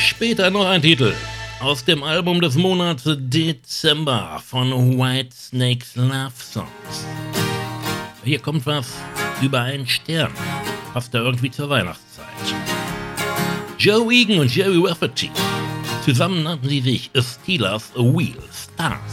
Später noch ein Titel aus dem Album des Monats Dezember von Whitesnakes Love Songs. Hier kommt was über einen Stern. Passt da irgendwie zur Weihnachtszeit. Joe Egan und Jerry Rafferty. Zusammen nannten sie sich A Steelers Wheel Stars.